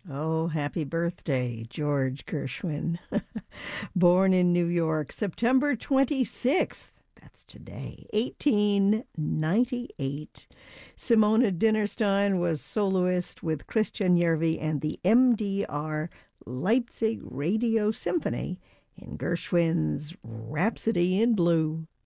Oh, happy birthday, George Gershwin. Born in New York, September 26th. That's today, 1898. Simona Dinnerstein was soloist with Christian Järvi and the MDR Leipzig Radio Symphony in Gershwin's Rhapsody in Blue.